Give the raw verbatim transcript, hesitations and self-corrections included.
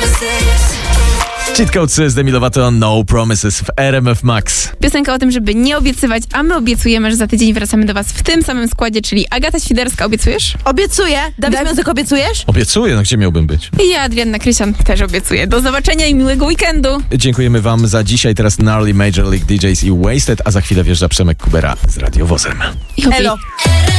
Cheat Codes z Demi Lovato, No Promises w R M F Max. Piosenka o tym, żeby nie obiecywać, a my obiecujemy, że za tydzień wracamy do was w tym samym składzie, czyli Agata Świderska, obiecujesz? Obiecuję. Dawid Da- Związek, obiecujesz? Obiecuję, no gdzie miałbym być? I ja, Adrianna Krysian, też obiecuję. Do zobaczenia i miłego weekendu. Dziękujemy wam za dzisiaj. Teraz Gnarly, Major League D Js i Wasted, a za chwilę wjeżdża Przemek Kubera z radiowozem. I obie- Elo.